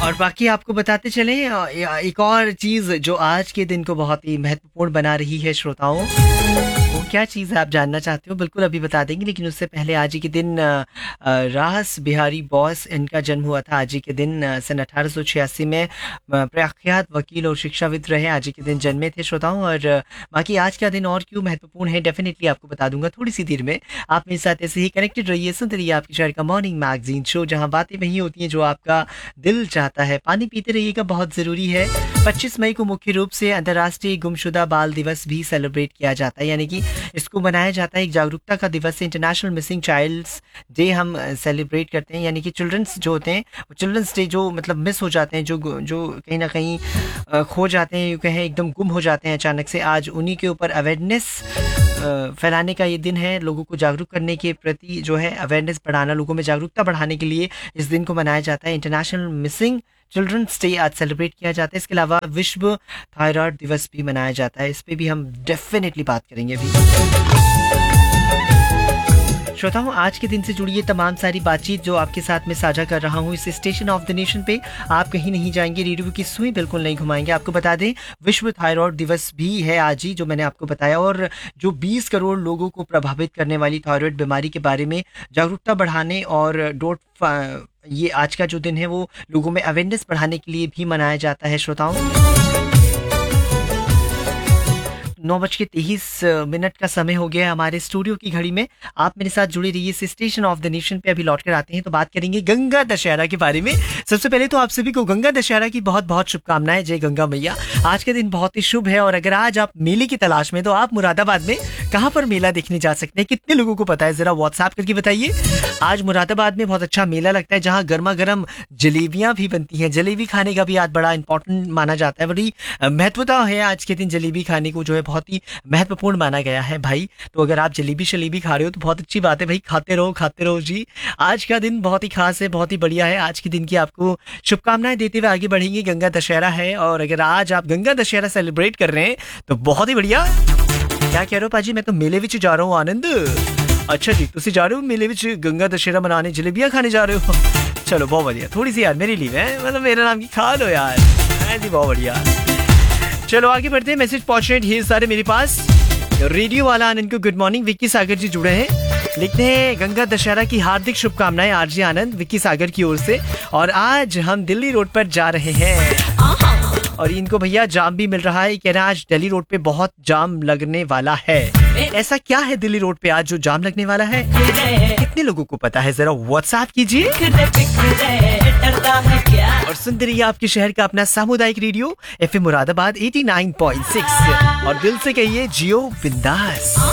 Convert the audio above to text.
और बाकी आपको बताते चलें एक और चीज़ जो आज के दिन को बहुत ही महत्वपूर्ण बना रही है श्रोताओं, वो क्या चीज़ है आप जानना चाहते हो? बिल्कुल अभी बता देंगे, लेकिन उससे पहले आज ही के दिन रास बिहारी बोस इनका जन्म हुआ था। आज ही के दिन सन 1886 में प्रख्यात वकील और शिक्षाविद रहे, आज ही के दिन जन्मे थे श्रोताओं। और बाकी आज का दिन और क्यों महत्वपूर्ण है डेफिनेटली आपको बता दूंगा थोड़ी सी देर में। आप मेरे साथ ऐसे ही कनेक्टेड रहिए, सुनते रहिए आपके शहर का मॉर्निंग मैगजीन शो, जहाँ बातें वही होती हैं जो आपका दिल चाहता है। पानी पीते रहिएगा, बहुत ज़रूरी है। 25 मई को मुख्य रूप से अंतर्राष्ट्रीय गुमशुदा बाल दिवस भी सेलिब्रेट किया जाता है, यानी कि इसको मनाया जाता है। एक जागरूकता का दिवस है, इंटरनेशनल मिसिंग चाइल्ड्स डे हम सेलिब्रेट करते हैं, यानी कि चिल्ड्रंस जो होते हैं, चिल्ड्रंस डे जो मतलब मिस हो जाते हैं, जो कहीं ना कहीं खो जाते हैं, यूँ कहें एकदम गुम हो जाते हैं अचानक से। आज उन्हीं के ऊपर अवेयरनेस फैलाने का ये दिन है, लोगों को जागरूक करने के प्रति जो है अवेयरनेस बढ़ाना, लोगों में जागरूकता बढ़ाने के लिए इस दिन को मनाया जाता है। इंटरनेशनल मिसिंग चिल्ड्रंस डे आज सेलिब्रेट किया जाता है। इसके अलावा विश्व थायराइड दिवस भी मनाया जाता है, इस पे भी हम डेफिनेटली बात करेंगे अभी। श्रोताओं, आज के दिन से जुड़ी ये तमाम सारी बातचीत जो आपके साथ में साझा कर रहा हूँ इस स्टेशन ऑफ द नेशन पे, आप कहीं नहीं जाएंगे, रेडियो की सुई बिल्कुल नहीं घुमाएंगे। आपको बता दें विश्व थायराइड दिवस भी है आज ही, जो मैंने आपको बताया, और जो 20 करोड़ लोगों को प्रभावित करने वाली थायराइड बीमारी के बारे में जागरूकता बढ़ाने और ये आज का जो दिन है वो लोगों में अवेयरनेस बढ़ाने के लिए भी मनाया जाता है। श्रोताओं, 9:23 का समय हो गया है हमारे स्टूडियो की घड़ी में। आप मेरे साथ जुड़े रहिए इस स्टेशन ऑफ द नेशन पे। अभी लौट कर आते हैं तो बात करेंगे गंगा दशहरा के बारे में। सबसे पहले तो आप सभी को गंगा दशहरा की बहुत बहुत शुभकामनाएं। जय गंगा मैया। आज के दिन बहुत ही शुभ है, और अगर आज आप मेले की तलाश में, तो आप मुरादाबाद में कहाँ पर मेला देखने जा सकते हैं? कितने लोगों को पता है, जरा व्हाट्सएप करके बताइए। आज मुरादाबाद में बहुत अच्छा मेला लगता है, जहाँ गर्मा गर्म जलेबियां भी बनती हैं। जलेबी खाने का भी आज बड़ा इंपॉर्टेंट माना जाता है, बड़ी महत्वता है आज के दिन जलेबी खाने को, जो है बहुत ही महत्वपूर्ण माना गया है भाई। तो अगर आप जलेबी शलेबी खा रहे हो तो बहुत अच्छी बात है भाई, खाते रहो जी। आज का दिन बहुत ही खास है, बहुत ही बढ़िया है। आज के दिन की आपको शुभकामनाएं देते हुए आगे बढ़ेंगे। गंगा दशहरा है, और अगर आज आप गंगा दशहरा सेलिब्रेट कर रहे हैं तो बहुत ही बढ़िया। क्या कह रहे हो पाजी? मैं तो मेले विच जा रहा हूँ आनंद। अच्छा जी, तुसी जा रहे हो मेले विच गंगा दशहरा मनाने, जलेबियां खाने जा रहे हो? चलो बहुत बढ़िया, थोड़ी सी यार मेरे लिए है, मतलब मेरे नाम की खा लो यार जी, बहुत बढ़िया। चलो आगे बढ़ते हैं, मैसेज पहुंच रहे हैं ढेर सारे मेरे पास। रेडियो वाला आनंद को गुड मॉर्निंग, विक्की सागर जी जुड़े हैं, लिखते हैं गंगा दशहरा की हार्दिक शुभकामनाएं आरजे आनंद, विक्की सागर की ओर से। और आज हम दिल्ली रोड पर जा रहे हैं, और इनको भैया जाम भी मिल रहा है। कह रहे हैं आज दिल्ली रोड पे बहुत जाम लगने वाला है। ऐसा क्या है दिल्ली रोड पे आज जो जाम लगने वाला है? कितने लोगों को पता है, जरा व्हाट्सएप कीजिए। और सुनते रहिए आपके शहर का अपना सामुदायिक रेडियो FM मुरादाबाद 89.6, और दिल से कहिए जियो बिंदास।